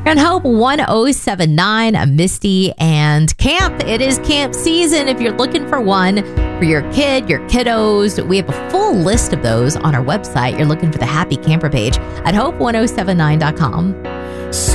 And Hope 1079, Misty and camp. It is camp season. If you're looking for one for your kid, your kiddos, we have a full list of those on our website. You're looking for the Happy Camper page at hope1079.com.